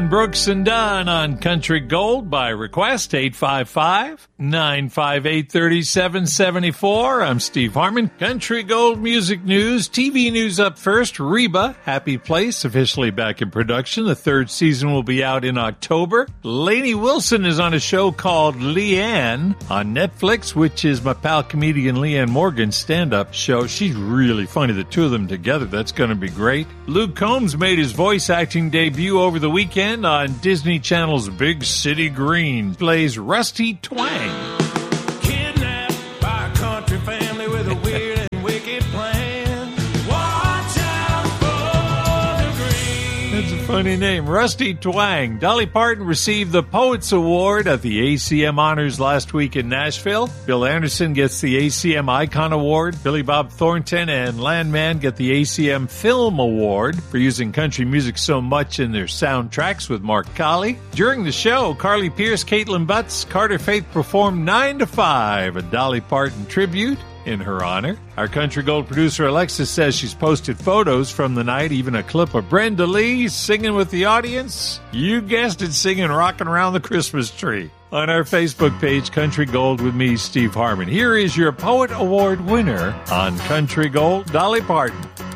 Harmon, Brooks, and Dunn on Country Gold by request, 855-958-3774. I'm Steve Harmon. Country Gold Music News. TV news up first. Reba, Happy Place, officially back in production. The third season will be out in October. Lainey Wilson is on a show called Leanne on Netflix, which is my pal comedian Leanne Morgan's stand-up show. She's really funny. The two of them together, that's going to be great. Luke Combs made his voice acting debut over the weekend on Disney Channel's Big City Green. Plays Rusty Twang. Kidnapped by a country family with a weird and wicked plan. Watch out for the green. That's a funny name, Rusty Twang. Dolly Parton received the Poets Award at the ACM Honors last week in Nashville. Bill Anderson gets the ACM Icon Award. Billy Bob Thornton and Landman get the ACM Film Award for using country music so much in their soundtracks with Mark Colley. During the show, Carly Pearce, Caitlin Butts, Carter Faith performed 9 to 5, a Dolly Parton tribute in her honor. Our Country Gold producer Alexis says she's posted photos from the night, even a clip of Brenda Lee singing with the audience. You guessed it, singing Rockin' Around the Christmas Tree. On our Facebook page, Country Gold with me, Steve Harmon. Here is your Poet Award winner on Country Gold, Dolly Parton.